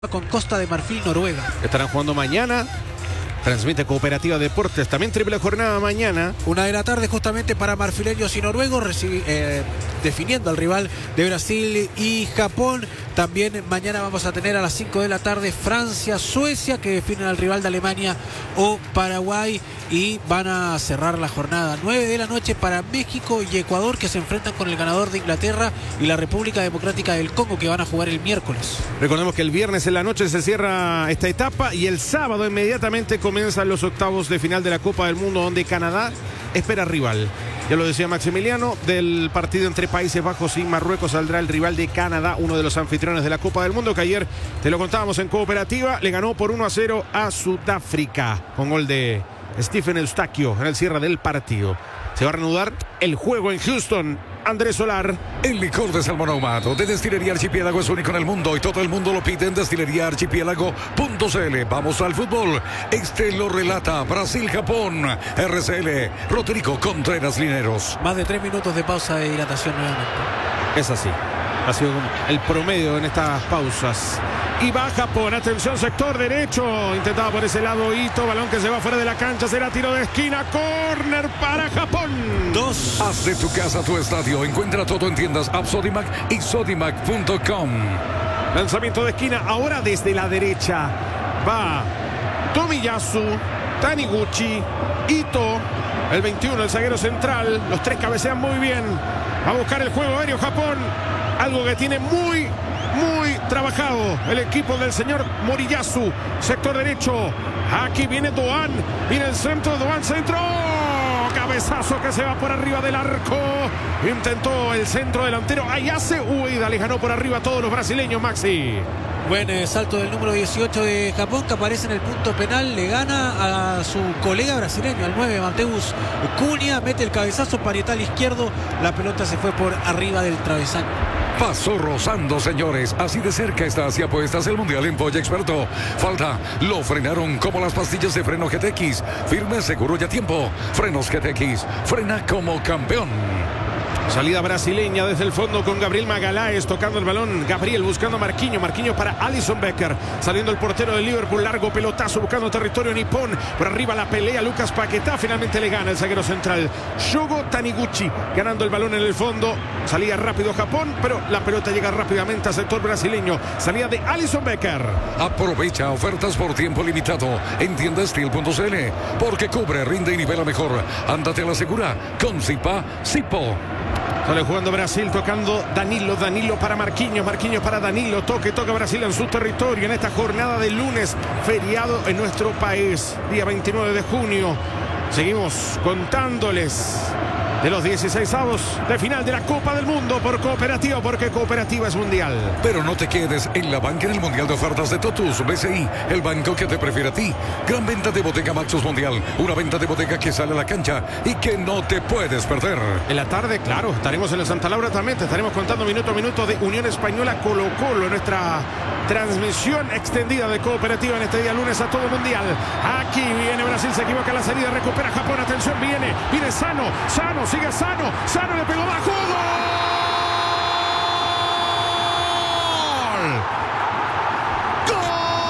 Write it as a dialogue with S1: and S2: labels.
S1: con Costa de Marfil, Noruega.
S2: Estarán jugando mañana. Transmite Cooperativa Deportes. También triple jornada mañana.
S1: 1 de la tarde justamente para marfileños y noruegos, definiendo al rival de Brasil y Japón. También mañana vamos a tener a las 5 de la tarde Francia, Suecia, que definen al rival de Alemania o Paraguay. Y van a cerrar la jornada 9 de la noche para México y Ecuador, que se enfrentan con el ganador de Inglaterra y la República Democrática del Congo, que van a jugar el miércoles.
S2: Recordemos que el viernes en la noche se cierra esta etapa y el sábado inmediatamente comienzan los octavos de final de la Copa del Mundo, donde Canadá espera rival. Ya lo decía Maximiliano, del partido entre Países Bajos y Marruecos saldrá el rival de Canadá, uno de los anfitriones de la Copa del Mundo, que ayer te lo contábamos en Cooperativa, le ganó por 1-0 a Sudáfrica con gol de Stephen Eustaquio en el cierre del partido. Se va a reanudar el juego en Houston. Andrés Solar.
S3: El licor de salmón ahumado de Destilería Archipiélago es único en el mundo y todo el mundo lo pide en destileríaarchipiélago.cl. Vamos al fútbol. Este lo relata Brasil-Japón. RCL, Rodrigo Contreras Lineros.
S1: Más de 3 minutos de pausa de dilatación nuevamente.
S2: Es así. Ha sido el promedio en estas pausas. Y va Japón, atención, sector derecho. Intentaba por ese lado Ito, balón que se va fuera de la cancha. Será tiro de esquina, córner para Japón.
S1: 2.
S3: Haz de tu casa tu estadio. Encuentra todo en tiendas App Sodimac y Sodimac.com.
S2: Lanzamiento de esquina, ahora desde la derecha. Va Tomiyasu, Taniguchi, Ito, el 21, el zaguero central. Los tres cabecean muy bien. Va a buscar el juego aéreo Japón. Algo que tiene muy trabajado el equipo del señor Moriyasu. Sector derecho. Aquí viene Doan. Viene el centro. Doan centro. Cabezazo que se va por arriba del arco. Intentó el centro delantero. Ayase Ueda le ganó por arriba a todos los brasileños, Maxi.
S1: Buen salto del número 18 de Japón, que aparece en el punto penal. Le gana a su colega brasileño, al 9, Mateus Cunha. Mete el cabezazo parietal izquierdo. La pelota se fue por arriba del travesaño.
S3: Pasó rozando, señores. Así de cerca está hacia apuestas el Mundial en Polla Experto. Falta. Lo frenaron como las pastillas de freno GTX. Firme, seguro y a tiempo. Frenos GTX. Frena como campeón.
S2: Salida brasileña desde el fondo con Gabriel Magaláes tocando el balón. Gabriel buscando a Marquinhos. Marquinhos para Alisson Becker. Saliendo el portero de Liverpool. Largo pelotazo buscando territorio nipón. Por arriba la pelea Lucas Paquetá. Finalmente le gana el zaguero central Shogo Taniguchi. Ganando el balón en el fondo. Salía rápido Japón, pero la pelota llega rápidamente al sector brasileño. Salida de Alisson Becker.
S3: Aprovecha ofertas por tiempo limitado en tiendasteel.cl. Porque cubre, rinde y nivela mejor. Ándate a la segura con Zipa Zipo.
S2: Sale jugando Brasil, tocando Danilo para Marquinhos para Danilo, toca Brasil en su territorio en esta jornada de lunes, feriado en nuestro país, día 29 de junio. Seguimos contándoles de los 16avos de final de la Copa del Mundo por Cooperativa, porque Cooperativa es mundial.
S3: Pero no te quedes en la banca en el Mundial de Ofertas de Totus. BCI, el banco que te prefiere a ti. Gran venta de Bodega Maxus Mundial. Una venta de bodega que sale a la cancha y que no te puedes perder.
S2: En la tarde, claro, estaremos en el Santa Laura también. Te estaremos contando minuto a minuto de Unión Española Colo-Colo en nuestra transmisión extendida de Cooperativa en este día lunes a todo mundial. Aquí viene Brasil, se equivoca la salida, recupera Japón. Atención, viene Sano, sigue Sano le pegó bajo. ¡Gol!